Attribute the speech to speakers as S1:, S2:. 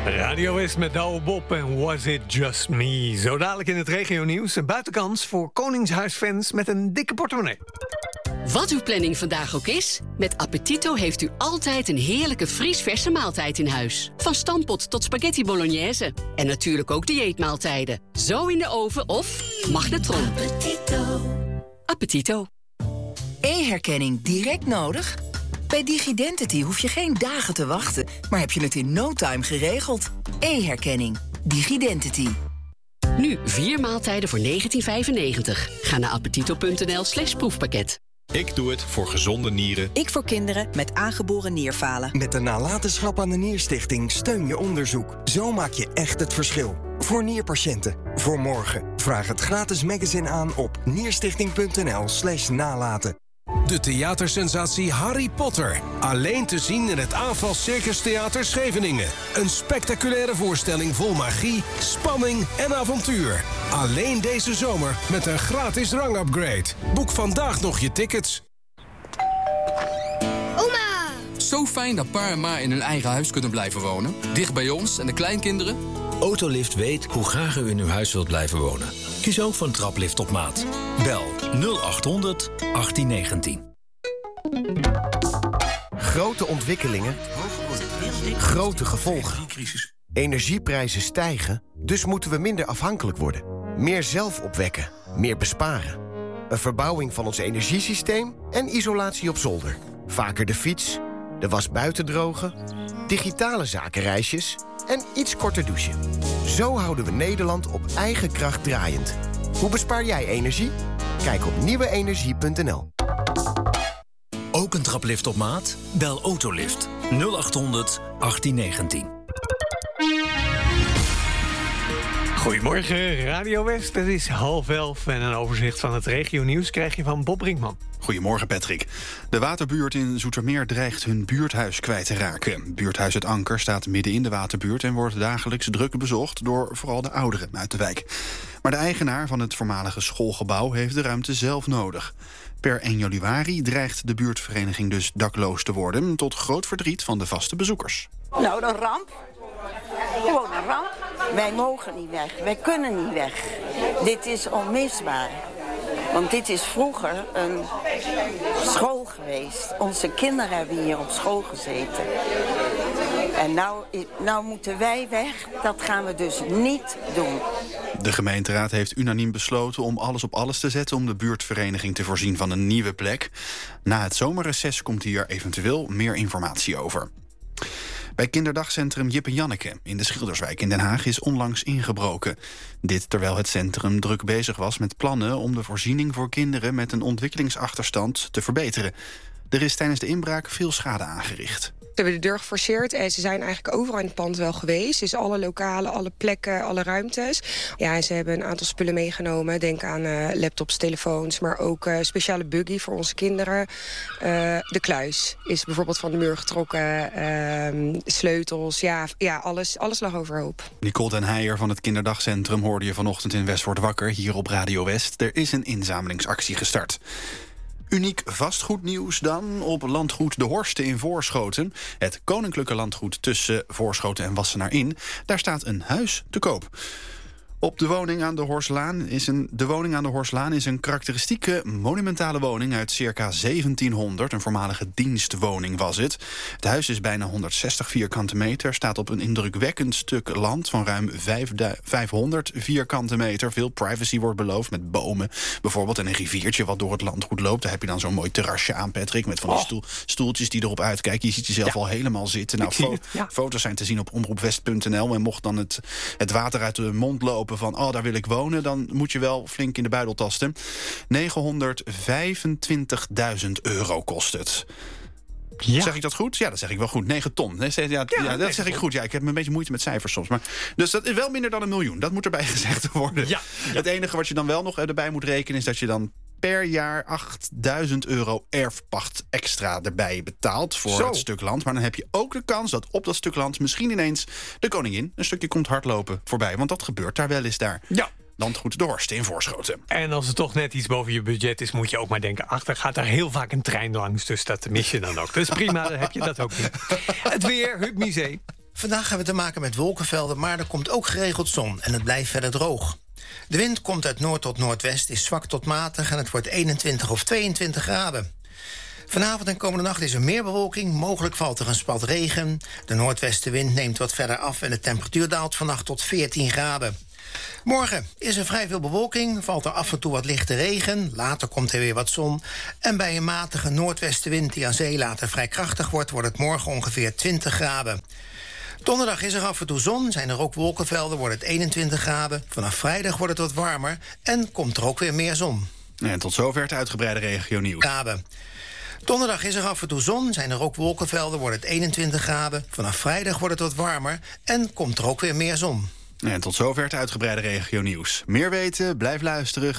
S1: Radio is met Douwe Bob en Was It Just Me. Zo dadelijk in het regionieuws een buitenkans voor Koningshuisfans met een dikke portemonnee.
S2: Wat uw planning vandaag ook is, met Appetito heeft u altijd een heerlijke vriesverse maaltijd in huis. Van stampot tot spaghetti bolognese. En natuurlijk ook dieetmaaltijden. Zo in de oven of magnetron. Appetito.
S3: E-herkenning direct nodig? Bij Digidentity hoef je geen dagen te wachten, maar heb je het in no time geregeld. E-herkenning. Digidentity.
S2: Nu 4 maaltijden voor €19,95. Ga naar appetito.nl/proefpakket.
S4: Ik doe het voor gezonde nieren.
S5: Ik voor kinderen met aangeboren nierfalen.
S6: Met de nalatenschap aan de Nierstichting steun je onderzoek. Zo maak je echt het verschil. Voor nierpatiënten. Voor morgen. Vraag het gratis magazine aan op nierstichting.nl/nalaten.
S7: De theatersensatie Harry Potter. Alleen te zien in het Aanval Circus Theater Scheveningen. Een spectaculaire voorstelling vol magie, spanning en avontuur. Alleen deze zomer met een gratis rangupgrade. Boek vandaag nog je tickets.
S8: Oma! Zo fijn dat pa en ma in hun eigen huis kunnen blijven wonen. Dicht bij ons en de kleinkinderen.
S9: Autolift weet hoe graag u in uw huis wilt blijven wonen. Kies ook voor een traplift op maat. Bel 0800 1819.
S10: Grote ontwikkelingen, grote gevolgen. Energieprijzen stijgen, dus moeten we minder afhankelijk worden. Meer zelf opwekken, meer besparen. Een verbouwing van ons energiesysteem en isolatie op zolder. Vaker de fiets, de was buiten drogen, digitale zakenreisjes en iets korter douchen. Zo houden we Nederland op eigen kracht draaiend. Hoe bespaar jij energie? Kijk op nieuweenergie.nl.
S9: Ook een traplift op maat? Bel Autolift 0800 1819.
S1: Goedemorgen, Radio West. Het is 10:30 en een overzicht van het regionieuws krijg je van Bob Brinkman.
S11: Goedemorgen, Patrick. De waterbuurt in Zoetermeer dreigt hun buurthuis kwijt te raken. Buurthuis Het Anker staat midden in de waterbuurt en wordt dagelijks druk bezocht door vooral de ouderen uit de wijk. Maar de eigenaar van het voormalige schoolgebouw heeft de ruimte zelf nodig. Per 1 januari dreigt de buurtvereniging dus dakloos te worden, tot groot verdriet van de vaste bezoekers.
S12: Nou, een ramp. Gewoon een ramp. Wij mogen niet weg. Wij kunnen niet weg. Dit is onmisbaar. Want dit is vroeger een school geweest. Onze kinderen hebben hier op school gezeten. En nou moeten wij weg. Dat gaan we dus niet doen.
S11: De gemeenteraad heeft unaniem besloten om alles op alles te zetten om de buurtvereniging te voorzien van een nieuwe plek. Na het zomerreces komt hier eventueel meer informatie over. Bij kinderdagcentrum Jip en Janneke in de Schilderswijk in Den Haag is onlangs ingebroken. Dit terwijl het centrum druk bezig was met plannen om de voorziening voor kinderen met een ontwikkelingsachterstand te verbeteren. Er is tijdens de inbraak veel schade aangericht.
S13: Ze hebben de deur geforceerd en ze zijn eigenlijk overal in het pand wel geweest. Dus alle lokalen, alle plekken, alle ruimtes. Ja, en ze hebben een aantal spullen meegenomen. Denk aan laptops, telefoons, maar ook speciale buggy voor onze kinderen. De kluis is bijvoorbeeld van de muur getrokken. Sleutels, ja alles lag overhoop.
S11: Nicole den Heijer van het kinderdagcentrum hoorde je vanochtend in West wordt wakker, hier op Radio West. Er is een inzamelingsactie gestart. Uniek vastgoednieuws dan op landgoed De Horsten in Voorschoten. Het koninklijke landgoed tussen Voorschoten en Wassenaar in. Daar staat een huis te koop. Op de woning aan de Horstlaan is een karakteristieke monumentale woning uit circa 1700. Een voormalige dienstwoning was het. Het huis is bijna 160 vierkante meter. Staat op een indrukwekkend stuk land van ruim 500 vierkante meter. Veel privacy wordt beloofd met bomen bijvoorbeeld. En een riviertje wat door het landgoed loopt. Daar heb je dan zo'n mooi terrasje aan, Patrick. Met van die stoeltjes die erop uitkijken. Je ziet jezelf al helemaal zitten. Nou, foto's zijn te zien op omroepwest.nl. En mocht dan het water uit de mond lopen van daar wil ik wonen, dan moet je wel flink in de buidel tasten. €925.000 kost het. Ja. Zeg ik dat goed? Ja, dat zeg ik wel goed. 9 ton. Dat zeg ik goed. Ja, ik heb een beetje moeite met cijfers soms. Maar, dus dat is wel minder dan $1 miljoen. Dat moet erbij gezegd worden. Ja. Het enige wat je dan wel nog erbij moet rekenen is dat je dan per jaar €8.000 erfpacht extra erbij betaalt voor het stuk land. Maar dan heb je ook de kans dat op dat stuk land misschien ineens de koningin een stukje komt hardlopen voorbij. Want dat gebeurt daar wel eens daar. Ja. Landgoed De Horsten in Voorschoten.
S1: En als het toch net iets boven je budget is, moet je ook maar denken, er gaat daar heel vaak een trein langs, dus dat mis je dan ook. Dus prima, dan heb je dat ook niet. Het weer, Huub Misé.
S14: Vandaag hebben we te maken met wolkenvelden, maar er komt ook geregeld zon en het blijft verder droog. De wind komt uit noord tot noordwest, is zwak tot matig en het wordt 21 of 22 graden. Vanavond en komende nacht is er meer bewolking, mogelijk valt er een spat regen. De noordwestenwind neemt wat verder af en de temperatuur daalt vannacht tot 14 graden. Morgen is er vrij veel bewolking, valt er af en toe wat lichte regen. Later komt er weer wat zon. En bij een matige noordwestenwind die aan zee later vrij krachtig wordt het morgen ongeveer 20 graden. Donderdag is er af en toe zon, zijn er ook wolkenvelden, wordt het 21 graden. Vanaf vrijdag wordt het wat warmer en komt er ook weer meer zon.
S11: En tot zover het uitgebreide regionieuws.
S14: Donderdag is er af en toe zon, zijn er ook wolkenvelden, wordt het 21 graden. Vanaf vrijdag wordt het wat warmer en komt er ook weer meer zon.
S11: En tot zover het uitgebreide regionieuws. Meer weten? Blijf luisteren.